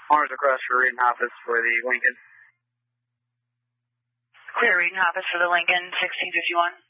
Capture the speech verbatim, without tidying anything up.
Mars across for reading office for the Lincoln. Clear reading office for the Lincoln, sixteen fifty-one.